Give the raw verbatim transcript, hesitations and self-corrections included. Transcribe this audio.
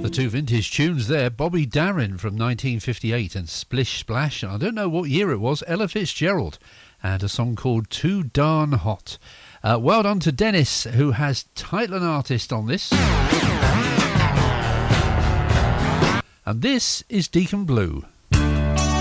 The two vintage tunes there, Bobby Darin from nineteen fifty-eight and Splish Splash, I don't know what year it was, Ella Fitzgerald, and a song called Too Darn Hot. Uh, well done to Dennis, who has title and artist on this. And this is Deacon Blue.